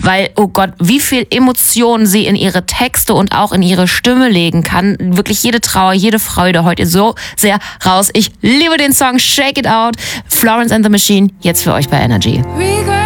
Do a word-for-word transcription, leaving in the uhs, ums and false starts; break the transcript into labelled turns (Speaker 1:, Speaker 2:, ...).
Speaker 1: weil, oh Gott, wie viel Emotionen sie in ihre Texte und auch in ihre Stimme legen kann. Wirklich jede Trauer, jede Freude heute so sehr raus. Ich liebe den Song Shake It Out, Florence and the Machine, jetzt für euch bei Energy.